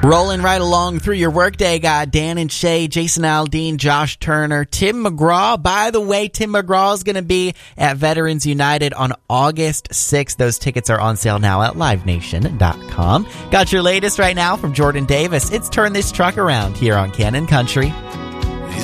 Rolling right along through your workday, got Dan and Shay, Jason Aldean, Josh Turner, Tim McGraw. By the way, Tim McGraw is going to be at Veterans United on August 6th. Those tickets are on sale now at livenation.com. Got your latest right now from Jordan Davis. It's Turn This Truck Around here on Cannon Country.